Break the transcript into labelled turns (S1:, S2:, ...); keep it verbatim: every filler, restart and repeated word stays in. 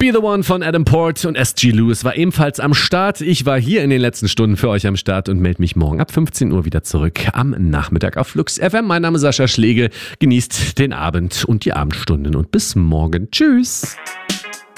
S1: Be the One von Adam Port und S G Lewis war ebenfalls am Start. Ich war hier in den letzten Stunden für euch am Start und melde mich morgen ab fünfzehn Uhr wieder zurück am Nachmittag auf Flux F M. Mein Name ist Sascha Schlegel. Genießt den Abend und die Abendstunden und bis morgen. Tschüss.